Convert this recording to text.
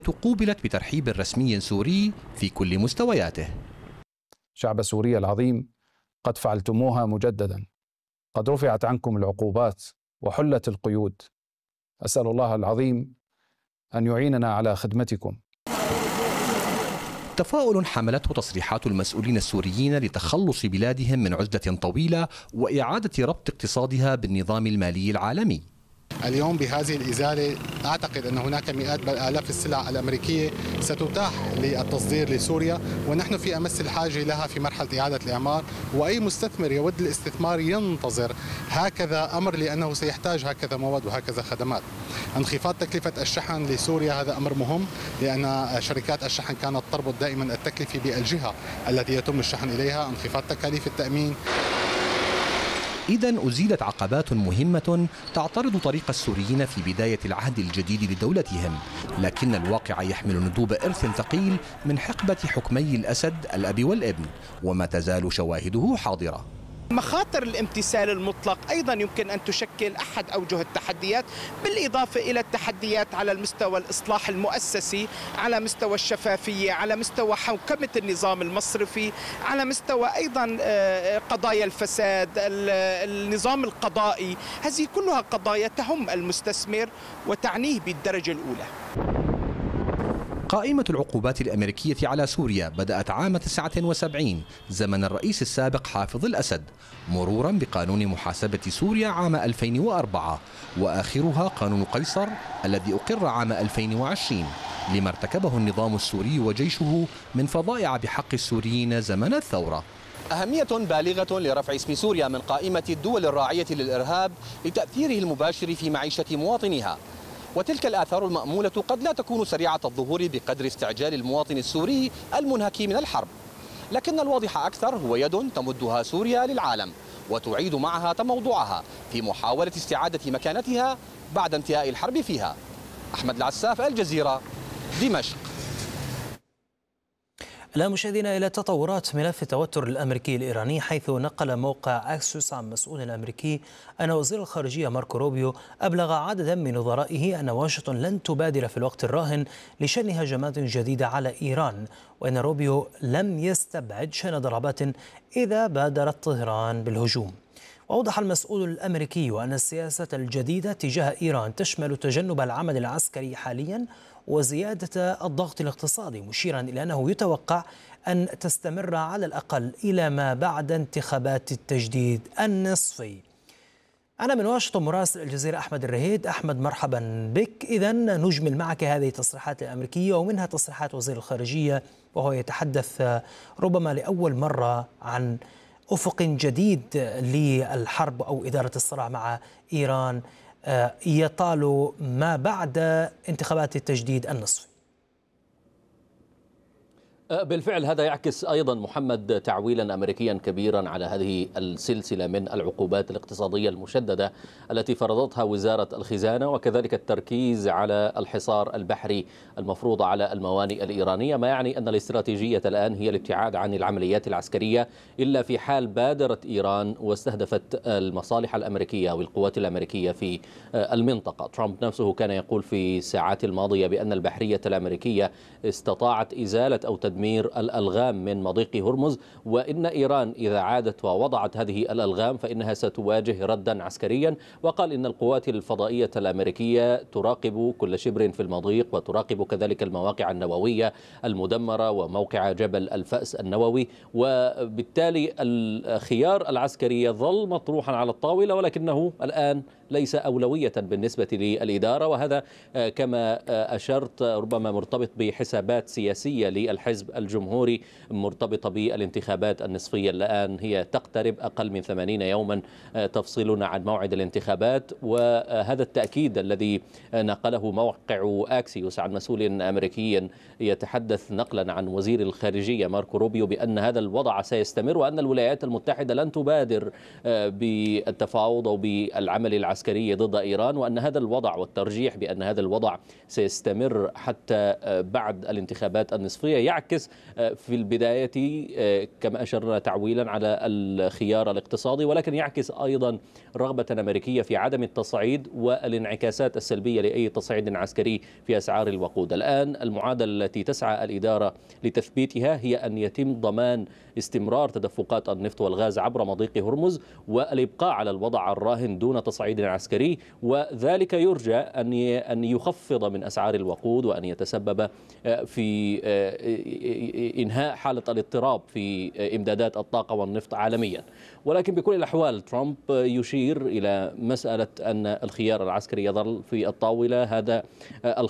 قوبلت بترحيب رسمي سوري في كل مستوياته. شعب سوريا العظيم، قد فعلتموها مجددا، قد رفعت عنكم العقوبات وحلت القيود. أسأل الله العظيم أن يعيننا على خدمتكم. تفاؤل حملته تصريحات المسؤولين السوريين لتخلص بلادهم من عزلة طويلة وإعادة ربط اقتصادها بالنظام المالي العالمي. اليوم بهذه الإزالة أعتقد أن هناك مئات بل آلاف السلع الأمريكية ستتاح للتصدير لسوريا، ونحن في أمس الحاجة لها في مرحلة إعادة الإعمار، وأي مستثمر يود الاستثمار ينتظر هكذا أمر لأنه سيحتاج هكذا مواد وهكذا خدمات. انخفاض تكلفة الشحن لسوريا هذا أمر مهم، لأن شركات الشحن كانت تربط دائما التكلفة بالجهة التي يتم الشحن إليها، انخفاض تكاليف التأمين. إذن أزيلت عقبات مهمة تعترض طريق السوريين في بداية العهد الجديد لدولتهم، لكن الواقع يحمل ندوب إرث ثقيل من حقبة حكمي الأسد الأب والابن، وما تزال شواهده حاضرة. مخاطر الامتثال المطلق أيضا يمكن أن تشكل أحد أوجه التحديات، بالإضافة إلى التحديات على المستوى الإصلاح المؤسسي، على مستوى الشفافية، على مستوى حوكمة النظام المصرفي، على مستوى أيضا قضايا الفساد، النظام القضائي. هذه كلها قضايا تهم المستثمر وتعنيه بالدرجة الأولى. قائمة العقوبات الأمريكية على سوريا بدأت عام 79 زمن الرئيس السابق حافظ الأسد، مرورا بقانون محاسبة سوريا عام 2004، وآخرها قانون قيصر الذي أقر عام 2020 لما ارتكبه النظام السوري وجيشه من فظائع بحق السوريين زمن الثورة. أهمية بالغة لرفع اسم سوريا من قائمة الدول الراعية للإرهاب لتأثيره المباشر في معيشة مواطنيها، وتلك الآثار المأمولة قد لا تكون سريعة الظهور بقدر استعجال المواطن السوري المنهك من الحرب، لكن الواضح أكثر هو يد تمدها سوريا للعالم وتعيد معها تموضعها في محاولة استعادة مكانتها بعد انتهاء الحرب فيها. أحمد العساف، الجزيرة، دمشق. لا مشاهدينا إلى تطورات ملف التوتر الأمريكي الإيراني، حيث نقل موقع أكسوس عن مسؤول أمريكي أن وزير الخارجية ماركو روبيو أبلغ عددا من وزرائه أن واشنطن لن تبادر في الوقت الراهن لشن هجمات جديدة على إيران، وأن روبيو لم يستبعد شن ضربات إذا بادرت طهران بالهجوم. وأوضح المسؤول الأمريكي أن السياسة الجديدة تجاه إيران تشمل تجنب العمل العسكري حاليا وزيادة الضغط الاقتصادي، مشيرا إلى أنه يتوقع أن تستمر على الأقل إلى ما بعد انتخابات التجديد النصفي. أنا من واشنطن مراسل الجزيرة أحمد الرهيد. أحمد، مرحبا بك. إذن نجمل معك هذه التصريحات الأمريكية ومنها تصريحات وزير الخارجية، وهو يتحدث ربما لأول مرة عن أفق جديد للحرب أو إدارة الصراع مع إيران يطال ما بعد انتخابات التجديد النصفي. بالفعل هذا يعكس أيضا محمد تعويلا أمريكيا كبيرا على هذه السلسلة من العقوبات الاقتصادية المشددة التي فرضتها وزارة الخزانة، وكذلك التركيز على الحصار البحري المفروض على الموانئ الإيرانية، ما يعني أن الاستراتيجية الآن هي الابتعاد عن العمليات العسكرية إلا في حال بادرت إيران واستهدفت المصالح الأمريكية والقوات الأمريكية في المنطقة. ترامب نفسه كان يقول في الساعات الماضية بأن البحرية الأمريكية استطاعت إزالة أو تدمير الألغام من مضيق هرمز، وإن إيران إذا عادت ووضعت هذه الألغام فإنها ستواجه ردا عسكريا. وقال إن القوات الفضائية الأمريكية تراقب كل شبر في المضيق وتراقب كذلك المواقع النووية المدمرة وموقع جبل الفأس النووي، وبالتالي الخيار العسكري يظل مطروحا على الطاولة، ولكنه الآن ليس أولوية بالنسبة للإدارة. وهذا كما أشرت ربما مرتبط بحسابات سياسية للحزب الجمهوري مرتبطة بالانتخابات النصفية. الآن هي تقترب، أقل من 80 يوما تفصلنا عن موعد الانتخابات. وهذا التأكيد الذي نقله موقع أكسيوس عن مسؤول أمريكي يتحدث نقلا عن وزير الخارجية ماركو روبيو بأن هذا الوضع سيستمر، وأن الولايات المتحدة لن تبادر بالتفاوض أو بالعمل العسكري ضد إيران، وأن هذا الوضع والترجيح بأن هذا الوضع سيستمر حتى بعد الانتخابات النصفية يعكس يعكس في البداية كما أشرنا تعويلا على الخيار الاقتصادي، ولكن يعكس أيضا رغبة أمريكية في عدم التصعيد والانعكاسات السلبية لأي تصعيد عسكري في أسعار الوقود. الآن المعادلة التي تسعى الإدارة لتثبيتها هي أن يتم ضمان استمرار تدفقات النفط والغاز عبر مضيق هرمز والإبقاء على الوضع الراهن دون تصعيد عسكري، وذلك يرجى أن يخفض من أسعار الوقود وأن يتسبب في إنهاء حالة الاضطراب في إمدادات الطاقة والنفط عالميا. ولكن بكل الأحوال ترامب يشير إلى مسألة أن الخيار العسكري يظل في الطاولة. هذا